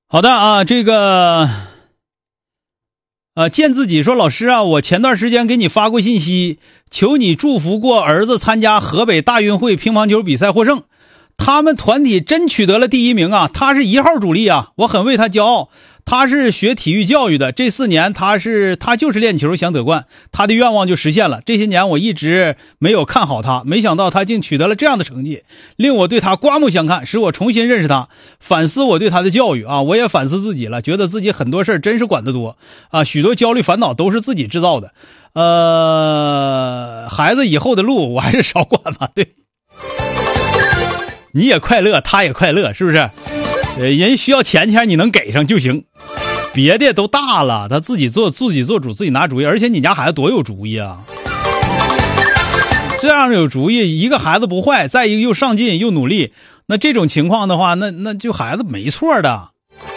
好的啊，这个见自己说，老师啊，我前段时间给你发过信息，求你祝福过儿子参加河北大运会乒乓球比赛获胜，他们团体真取得了第1名啊，他是1号主力啊，我很为他骄傲。他是学体育教育的，这4年他就是练球想得冠，他的愿望就实现了。这些年我一直没有看好他，没想到他竟取得了这样的成绩，令我对他刮目相看，使我重新认识他，反思我对他的教育啊，我也反思自己了，觉得自己很多事真是管得多啊，许多焦虑烦恼都是自己制造的。孩子以后的路我还是少管吧，对。你也快乐，他也快乐，是不是？人需要钱你能给上就行，别的都大了，他自己做主，自己拿主意，而且你家孩子多有主意啊！这样有主意，一个孩子不坏，再一个又上进又努力，那这种情况的话，那就孩子没错的。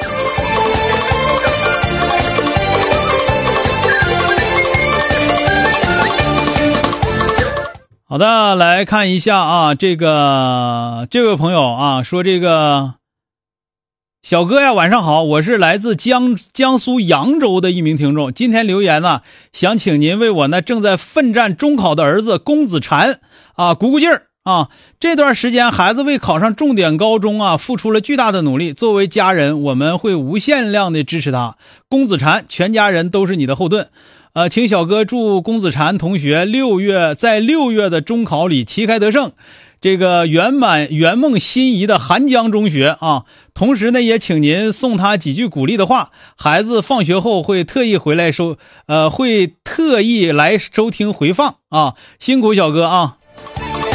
好的，来看一下啊，这位朋友啊说这个。小哥呀，晚上好，我是来自江苏扬州的一名听众，今天留言呢，想请您为我那正在奋战中考的儿子龚子婵啊鼓鼓劲儿啊！这段时间孩子为考上重点高中啊付出了巨大的努力，作为家人我们会无限量的支持他。龚子婵全家人都是你的后盾。请小哥祝龚子婵同学在6月的中考里旗开得胜，这个圆梦心仪的韩江中学啊，同时呢也请您送他几句鼓励的话，孩子放学后会特意来收听回放啊，辛苦小哥啊。